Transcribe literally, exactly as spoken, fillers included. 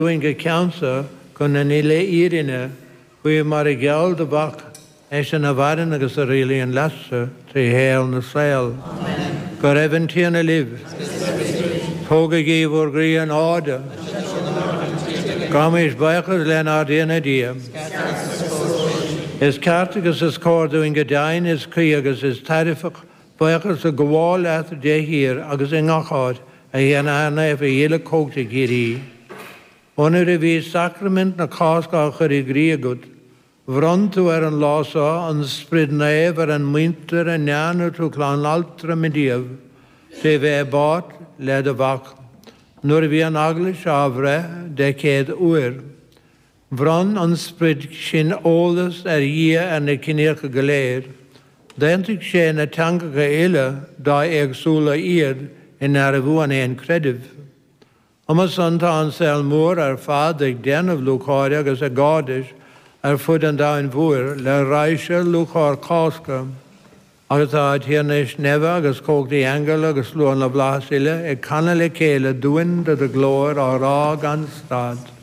Dwi'n gycansa gan yn ile irine pwy mar y gial dy bach eis yn afarin agos yr ili yn lasa tri heil na sail. Gwr efn ti yn y lif. Tog y gif o'r gri yn oda. Gam eis baichas len ar yn y diam. Is cart agos ys cor dwi'n gydain is cri agos is tarifach baichas y gwal at de hir agos yng ngachod a hyn arna efe ila cog te giri. Onur y fi sacrament na casga chyr i griagwyd. Vront u er yn losa yn spryd nef er yn mwynter yn nian o trwy clan altra mediaf. Se fe bot led y fach. Nwr fi yn agli siafre deced wyr. Vron yn spryd sy'n olas er ia yn y cynnych y galeir. Dentig sy'n y tanga ga ila da eg sŵla iad yn ar y fwan ein credif. Oma son ta an sel môr ar fadig den of lwchor agos a godish ar fwyd an da yn fwyr le raisha lwchor cosca agos a tiernish neva agos cog di angel agos luan la blas ila e canal e cele dwyn da dy glor ar ag an stad.